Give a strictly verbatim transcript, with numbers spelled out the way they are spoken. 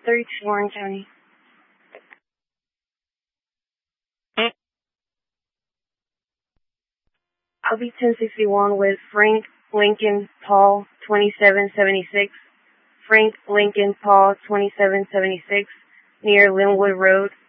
thirty-two Warren County. I'll be ten sixty-one with Frank Lincoln Paul twenty-seven seventy-six. Frank Lincoln Paul twenty-seven seventy-six near Linwood Road.